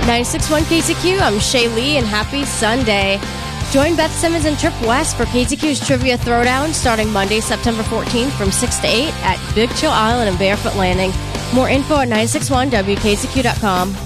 96.1 KCQ, I'm Shay Lee, and happy Sunday. Join Beth Simmons and Trip West for KCQ's Trivia Throwdown starting Monday, September 14th from 6 to 8 at Big Chill Island and Barefoot Landing. More info at 961wkcq.com.